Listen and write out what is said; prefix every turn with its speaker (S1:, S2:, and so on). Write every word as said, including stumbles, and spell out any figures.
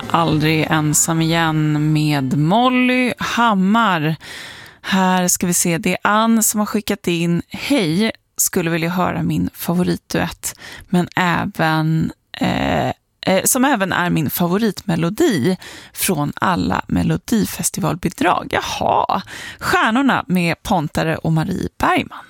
S1: Aldrig ensam igen med Molly Hammar. Här ska vi se, det är Ann som har skickat in: hej, skulle vilja höra min favoritduett, men även eh, eh, som även är min favoritmelodi från alla melodifestivalbidrag. Jaha, Stjärnorna med Pontare och Marie Bergman.